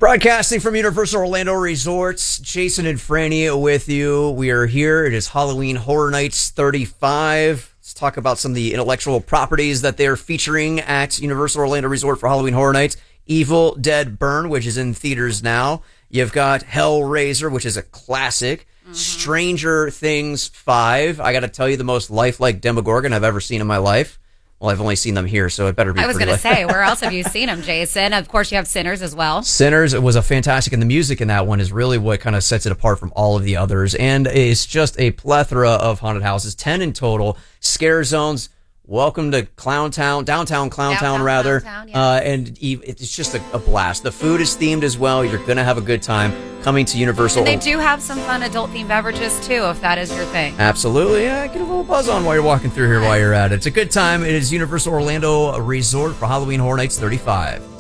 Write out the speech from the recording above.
Broadcasting from Universal Orlando Resorts, Jason and Franny with you. We are here. It is Halloween Horror Nights 35. Let's talk about some of the intellectual properties that they're featuring at Universal Orlando Resort for Halloween Horror Nights. Evil Dead Burn, which is in theaters now. You've got Hellraiser, which is a classic. Stranger Things 5. I got to tell you, the most lifelike Demogorgon I've ever seen in my life. Well, I've only seen them here, so it better be. I was going to say, where else have you seen them, Jason? Of course, you have Sinners as well. Sinners was a fantastic, and the music in that one is really what kind of sets it apart from all of the others. And it's just a plethora of haunted houses, 10 in total, scare zones. Welcome to downtown Clowntown, rather. Clowntown, yeah. And it's just a blast. The food is themed as well. You're going to have a good time coming to Universal. And they do have some fun adult-themed beverages, too, if that is your thing. Absolutely. Yeah, get a little buzz on while you're walking through here while you're at it. It's a good time. It is Universal Orlando Resort for Halloween Horror Nights 35.